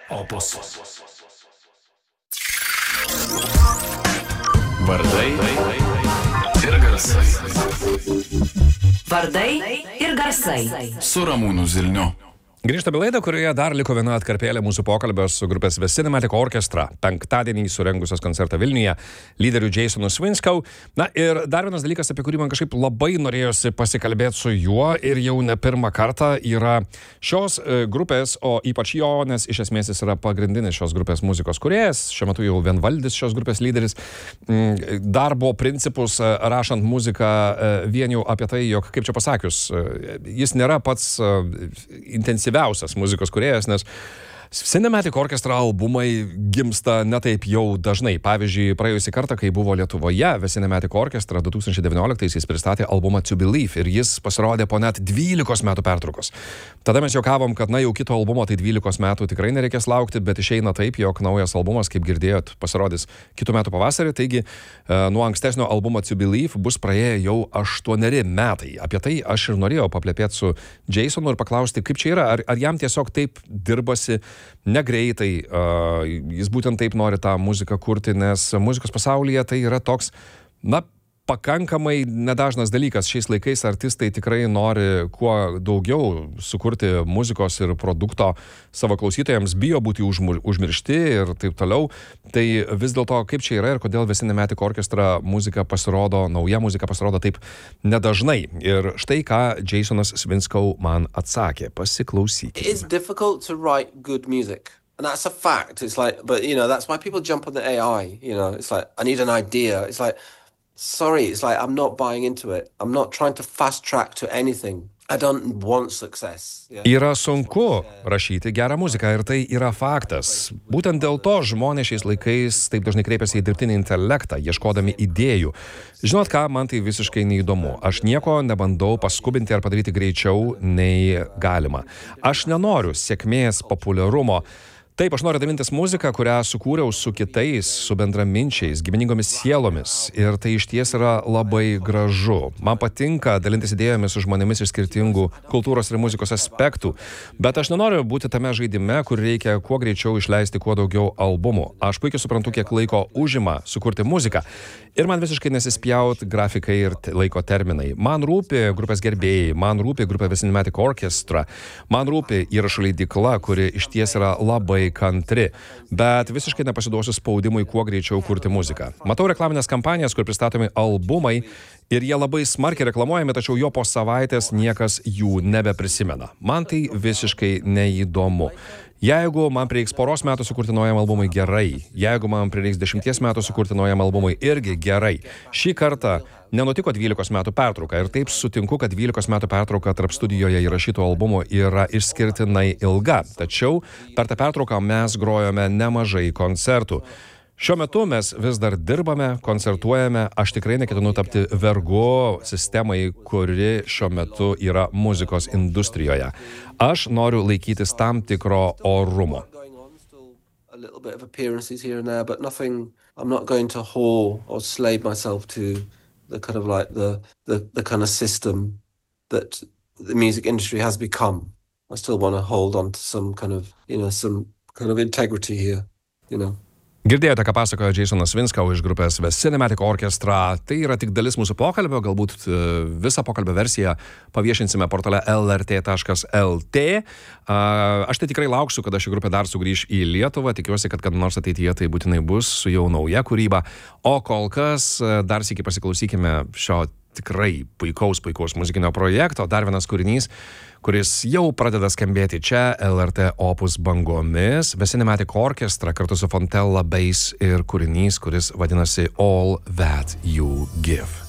Opus. Vardai ir garsai. Vardai ir garsai. Su Ramūnu Zilniu. Grįžtame laidą, kurioje dar liko viena atkarpėlė mūsų pokalbio su grupės The Cinematic Orchestra, penktadienį surengusios koncertą Vilniuje, lyderiu Jasonu Svinskau. Na ir dar vienas dalykas, apie kurį man kažkaip labai norėjosi pasikalbėti su juo ir jau ne pirmą kartą, yra šios grupės, o ypač jo, nes iš esmės jis yra pagrindinis šios grupės muzikos kūrėjas, šiuo metu jau vienvaldis šios grupės lyderis, darbo principus rašant muziką vien jau apie tai, jog, kaip čia pasakius, jis nėra pats intensyviausias muzikos kūrėjas, nes Cinematic Orchestra albumai gimsta ne taip jau dažnai. Pavyzdžiui, praėjusį kartą, kai buvo Lietuvoje, The Cinematic Orchestra 2019-aisiais pristatė albumą To Believe ir jis pasirodė po net 12 metų pertraukos. Tada mes juokavom, kad jau kito albumo tai 12 metų tikrai nereikės laukti, bet išeina taip, jog naujas albumas, kaip girdėjot, pasirodys kitų metų pavasarį, taigi nuo ankstesnio albumo To Believe bus praėję jau 8 metai. Apie tai aš ir norėjau paplepėti su Jasonu ir paklausti, kaip čia yra, ar jam tiesiog taip dirbasi negreitai, jis būtent taip nori tą muziką kurti, nes muzikos pasaulyje tai yra toks, pakankamai nedažnas dalykas. Šiais laikais artistai tikrai nori kuo daugiau sukurti muzikos ir produkto savo klausytojams, bijo būti užmiršti ir taip toliau. Tai vis dėlto, kaip čia yra ir kodėl The Cinematic Orchestra nauja muzika pasirodo taip nedažnai. Ir štai ką Jasonas Svinskau man atsakė. Pasiklausykite. It's difficult to write good music. And that's a fact. It's like, but that's why people jump on the AI, it's like, I need an idea. It's like, sorry, it's like I'm not buying into it. I'm not trying to fast track to anything. I don't want success. Yra sunku rašyti gerą muziką ir tai yra faktas. Būtent dėl to žmonės šiais laikais taip dažnai kreipiasi į dirbtinį intelektą, ieškodami idėjų. Žinot ką, man tai visiškai neįdomu. Aš nieko nebandau paskubinti ar padaryti greičiau nei galima. Aš nenoriu sėkmės, populiarumo. Taip, aš noriu dalintis muziką, kurią sukūriau su kitais, su bendraminčiais, giminingomis sielomis. Ir tai išties yra labai gražu. Man patinka dalintis idėjomis su žmonėmis iš skirtingų kultūros ir muzikos aspektų. Bet aš nenoriu būti tame žaidime, kur reikia kuo greičiau išleisti kuo daugiau albumų. Aš puikiai suprantu, kiek laiko užima sukurti muziką. Ir man visiškai nesispjaut grafikai ir laiko terminai. Man rūpi grupės gerbėjai, man rūpi grupė The Cinematic Orchestra, man rūpi įrašų leidykla, kuri išties yra labai kantri, bet visiškai nepasiduosiu spaudimui kuo greičiau kurti muziką. Matau reklaminės kampanijas, kur pristatomi albumai ir jie labai smarkiai reklamuojami, tačiau jo po savaitės niekas jų nebeprisimena. Man tai visiškai neįdomu. Jeigu man prireiks poros metų sukurti naujam albumui, gerai. Jeigu man prireiks 10 metų sukurti naujam albumui, irgi gerai. Šį kartą nenutiko 12 metų pertrauka ir taip sutinku, kad 12 metų pertrauka tarp studijoje įrašytų albumų yra išskirtinai ilga. Tačiau per tą pertrauką mes grojome nemažai koncertų. Šiuo metu mes vis dar dirbame, koncertuojame, aš tikrai neketinu tapti vergu sistemai, kuri šiuo metu yra muzikos industrijoje. Aš noriu laikytis tam tikro orumo. A little bit of appearances here and there, but nothing. I'm not going to whore or slave myself to the kind of like the kind of system that the music industry has become. I still want to hold on to some kind of integrity here, Girdėjote, ką pasakojo Jasonas Svinskau iš grupės The Cinematic Orchestra. Tai yra tik dalis mūsų pokalbio, galbūt visą pokalbio versiją paviešinsime portale lrt.lt. Aš tai tikrai lauksiu, kada ši grupė dar sugrįš į Lietuvą. Tikiuosi, kad nors ateityje tai būtinai bus su jau nauja kūryba. O kol kas dar sykį pasiklausykime šio tikrai puikaus muzikinio projekto. Dar vienas kūrinys, kuris jau pradeda skambėti čia LRT Opus bangomis. The Cinematic Orchestra kartu su Fontella Bass ir kūrinys, kuris vadinasi All That You Give.